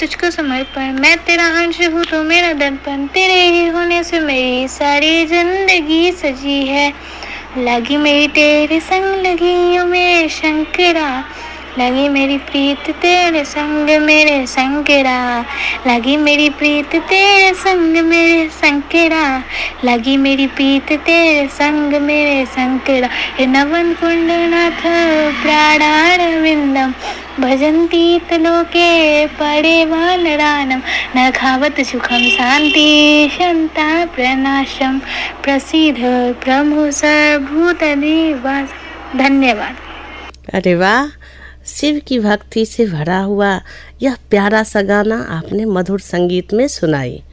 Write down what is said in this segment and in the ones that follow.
तुझको समर्पण। मैं तेरा अंश हूँ तो मेरा दर्पण, तेरे ही होने से मेरी सारी जिंदगी सजी है। लगी मेरी तेरे संग लगी ओ मेरे शंकरा, लगी मेरी प्रीत तेरे संग मेरे शंकरा, लगी मेरी प्रीत तेरे संग मेरे शंकरा, लगी मेरी प्रीत तेरे संग मेरे शंकरा। हे नवन कुंडनाथ प्राणारविंदम, भजन्ति तलोके परिवानरानम, न खावत सुखम शांति शांता प्रनाशम, प्रसीद प्रभु सर्वभूतनिवास। धन्यवाद। अरे वाह, शिव की भक्ति से भरा हुआ यह प्यारा सा गाना आपने मधुर संगीत में सुनाई।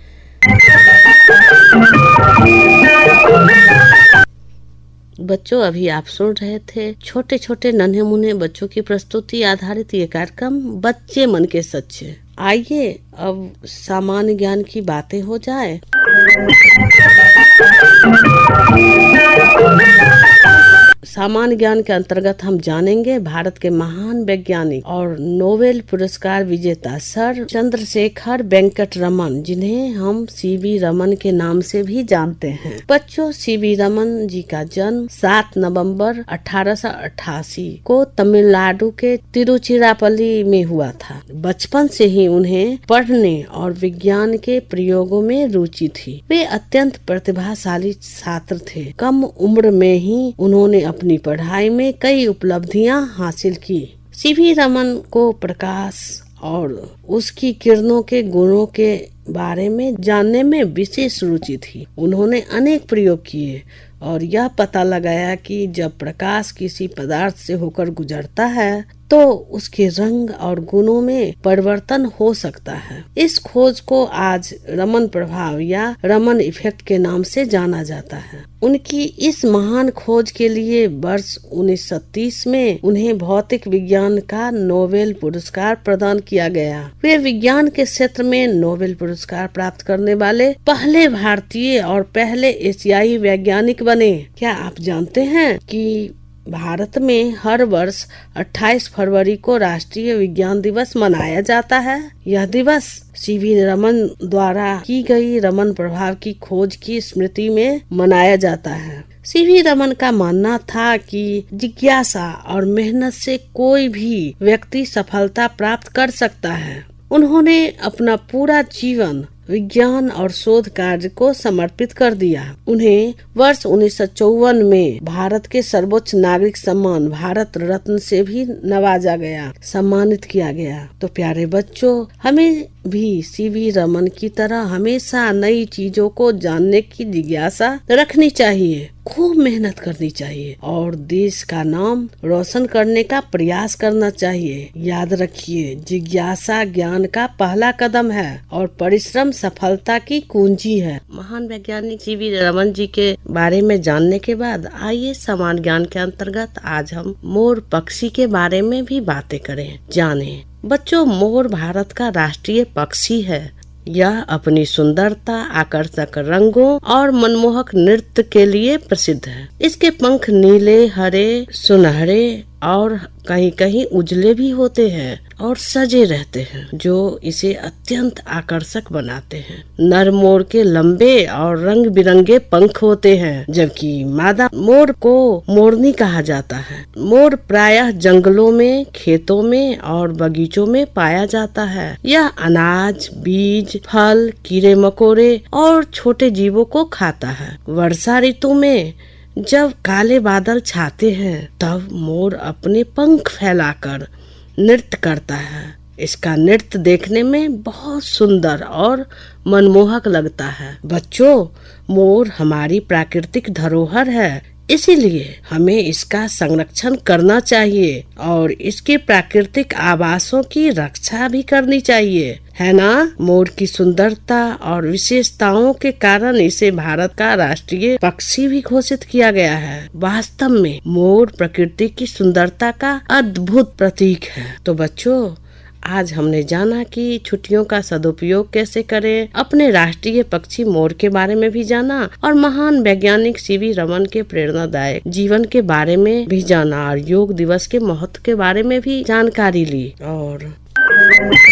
बच्चों, अभी आप सुन रहे थे छोटे छोटे नन्हे मुन्ने बच्चों की प्रस्तुति आधारित ये कार्यक्रम बच्चे मन के सच्चे। आइए अब सामान्य ज्ञान की बातें हो जाए। सामान्य ज्ञान के अंतर्गत हम जानेंगे भारत के महान वैज्ञानिक और नोबेल पुरस्कार विजेता सर चंद्रशेखर वेंकट रमन, जिन्हें हम सीवी रमन के नाम से भी जानते हैं। बच्चों, सीवी रमन जी का जन्म 7 नवंबर 1888 को तमिलनाडु के तिरुचिरापल्ली में हुआ था। बचपन से ही उन्हें पढ़ने और विज्ञान के प्रयोगों में रुचि थी। वे अत्यंत प्रतिभाशाली छात्र थे। कम उम्र में ही उन्होंने अपनी पढ़ाई में कई उपलब्धियां हासिल की। सीवी रमन को प्रकाश और उसकी किरणों के गुणों के बारे में जानने में विशेष रुचि थी। उन्होंने अनेक प्रयोग किए और यह पता लगाया कि जब प्रकाश किसी पदार्थ से होकर गुजरता है तो उसके रंग और गुणों में परिवर्तन हो सकता है। इस खोज को आज रमन प्रभाव या रमन इफेक्ट के नाम से जाना जाता है। उनकी इस महान खोज के लिए वर्ष 1930 में उन्हें भौतिक विज्ञान का नोबेल पुरस्कार प्रदान किया गया। वे विज्ञान के क्षेत्र में नोबेल पुरस्कार प्राप्त करने वाले पहले भारतीय और पहले एशियाई वैज्ञानिक बने। क्या आप जानते हैं कि भारत में हर वर्ष 28 फरवरी को राष्ट्रीय विज्ञान दिवस मनाया जाता है। यह दिवस सीवी रमन द्वारा की गई रमन प्रभाव की खोज की स्मृति में मनाया जाता है। सीवी रमन का मानना था कि जिज्ञासा और मेहनत से कोई भी व्यक्ति सफलता प्राप्त कर सकता है। उन्होंने अपना पूरा जीवन विज्ञान और शोध कार्य को समर्पित कर दिया। उन्हें वर्ष 1954 में भारत के सर्वोच्च नागरिक सम्मान भारत रत्न से भी नवाजा गया, सम्मानित किया गया। तो प्यारे बच्चों, हमें भी सीवी रमन की तरह हमेशा नई चीजों को जानने की जिज्ञासा रखनी चाहिए, खूब मेहनत करनी चाहिए और देश का नाम रोशन करने का प्रयास करना चाहिए। याद रखिए, जिज्ञासा ज्ञान का पहला कदम है और परिश्रम सफलता की कुंजी है। महान वैज्ञानिक सीवी रमन जी के बारे में जानने के बाद आइए सामान्य ज्ञान के अंतर्गत आज हम मोर पक्षी के बारे में भी बातें करें, जानें। बच्चों, मोर भारत का राष्ट्रीय पक्षी है। यह अपनी सुंदरता, आकर्षक रंगों और मनमोहक नृत्य के लिए प्रसिद्ध है। इसके पंख नीले, हरे, सुनहरे और कहीं कहीं उजले भी होते हैं और सजे रहते हैं, जो इसे अत्यंत आकर्षक बनाते हैं। नर मोर के लंबे और रंग बिरंगे पंख होते हैं, जबकि मादा मोर को मोरनी कहा जाता है। मोर प्रायः जंगलों में, खेतों में और बगीचों में पाया जाता है। यह अनाज, बीज, फल, कीड़े मकोड़े और छोटे जीवों को खाता है। वर्षा ऋतु में जब काले बादल छाते हैं तब मोर अपने पंख फैलाकर नृत्य करता है। इसका नृत्य देखने में बहुत सुंदर और मनमोहक लगता है। बच्चों, मोर हमारी प्राकृतिक धरोहर है, इसीलिए हमें इसका संरक्षण करना चाहिए और इसके प्राकृतिक आवासों की रक्षा भी करनी चाहिए, है ना? मोर की सुंदरता और विशेषताओं के कारण इसे भारत का राष्ट्रीय पक्षी भी घोषित किया गया है। वास्तव में मोर प्रकृति की सुंदरता का अद्भुत प्रतीक है। तो बच्चों, आज हमने जाना कि छुट्टियों का सदुपयोग कैसे करें, अपने राष्ट्रीय पक्षी मोर के बारे में भी जाना और महान वैज्ञानिक सीवी रमन के प्रेरणादायक जीवन के बारे में भी जाना और योग दिवस के महत्व के बारे में भी जानकारी ली। और